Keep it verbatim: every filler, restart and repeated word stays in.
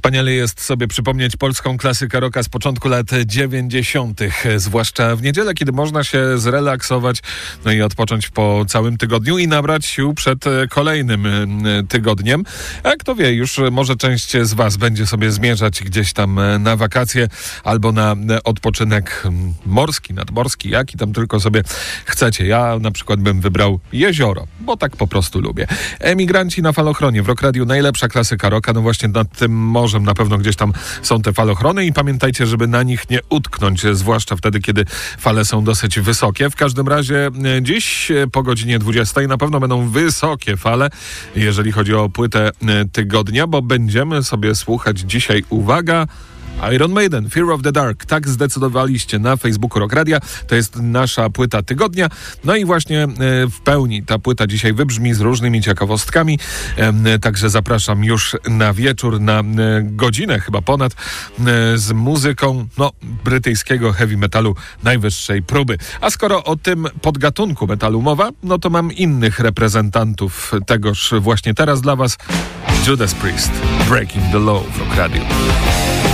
Wspaniale jest sobie przypomnieć polską klasykę rocka z początku lat dziewięćdziesiątych, zwłaszcza w niedzielę, kiedy można się zrelaksować, no i odpocząć po całym tygodniu i nabrać sił przed kolejnym tygodniem. A kto wie, już może część z was będzie sobie zmierzać gdzieś tam na wakacje albo na odpoczynek morski, nadmorski, jaki tam tylko sobie chcecie. Ja na przykład bym wybrał jezioro, bo tak po prostu lubię. Emigranci na Falochronie w Rock Radiu, najlepsza klasyka rocka, no właśnie nad tym morzem na pewno gdzieś tam są te falochrony i pamiętajcie, żeby na nich nie utknąć, zwłaszcza wtedy, kiedy fale są dosyć wysokie. W każdym razie dziś po godzinie dwudziestej na pewno będą wysokie fale, jeżeli chodzi o płytę tygodnia, bo będziemy sobie słuchać dzisiaj, uwaga, Iron Maiden, Fear of the Dark. Tak zdecydowaliście na Facebooku Rock Radia. To jest nasza płyta tygodnia. No i właśnie w pełni ta płyta dzisiaj wybrzmi z różnymi ciekawostkami. Także zapraszam już na wieczór, na godzinę chyba ponad, z muzyką no, brytyjskiego heavy metalu najwyższej próby. A skoro o tym podgatunku metalu mowa, no to mam innych reprezentantów tegoż właśnie teraz dla was. Judas Priest, Breaking the Law w Rock Radio.